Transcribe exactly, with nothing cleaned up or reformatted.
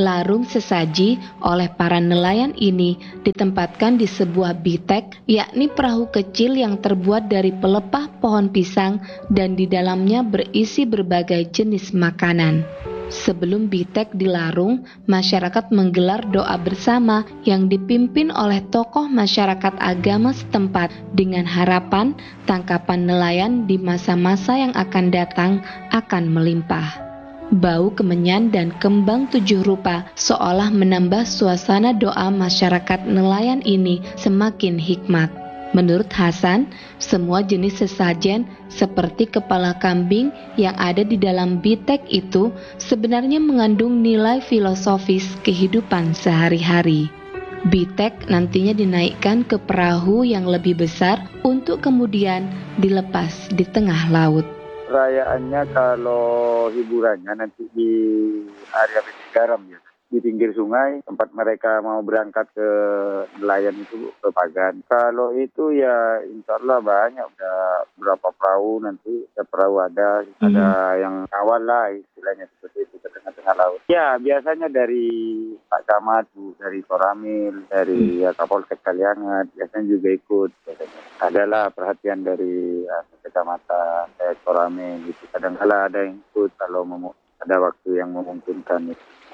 Larung sesaji oleh para nelayan ini ditempatkan di sebuah bitek, yakni perahu kecil yang terbuat dari pelepah pohon pisang dan di dalamnya berisi berbagai jenis makanan. Sebelum bitek dilarung, masyarakat menggelar doa bersama yang dipimpin oleh tokoh masyarakat agama setempat dengan harapan tangkapan nelayan di masa-masa yang akan datang akan melimpah. Bau kemenyan dan kembang tujuh rupa seolah menambah suasana doa masyarakat nelayan ini semakin hikmat. Menurut Hasan, semua jenis sesajen seperti kepala kambing yang ada di dalam bitek itu sebenarnya mengandung nilai filosofis kehidupan sehari-hari. Bitek nantinya dinaikkan ke perahu yang lebih besar untuk kemudian dilepas di tengah laut. Perayaannya kalau hiburannya nanti di area Besi Garam ya, di pinggir sungai tempat mereka mau berangkat ke nelayan itu ke Pagan. Kalau itu ya insya Allah banyak, udah berapa perahu nanti, ya perahu ada, hmm. ada yang awal lah istilahnya seperti itu ke tengah-tengah laut. Ya biasanya dari Pak Camat, dari Koramil, dari hmm. ya, Kapolsek Kaliangat, biasanya juga ikut. Biasanya. Adalah perhatian dari ya, kecamatan, kayak Koramil gitu. Kadang-kadang ada yang ikut kalau mem- ada waktu yang memungkinkan. Gitu.